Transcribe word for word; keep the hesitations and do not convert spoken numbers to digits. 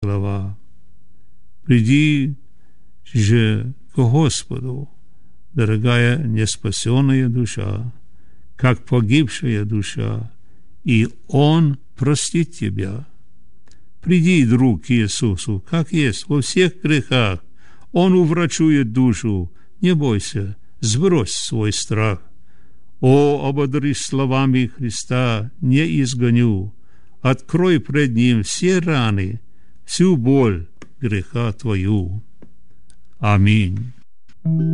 слова. Приди же к Господу, дорогая неспасенная душа, как погибшая душа, и Он простит тебя. Приди, друг, к Иисусу, как есть, во всех грехах. Он уврачует душу. Не бойся, сбрось свой страх. О, ободрись словами Христа, не изгоню. Открой пред Ним все раны, всю боль греха твою. Аминь.